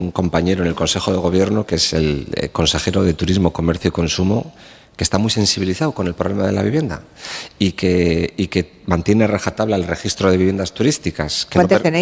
un compañero en el Consejo de Gobierno, que es el consejero de Turismo, Comercio y Consumo, que está muy sensibilizado con el problema de la vivienda y que mantiene a rajatabla el registro de viviendas turísticas. Que ¿Cuántas no tenéis?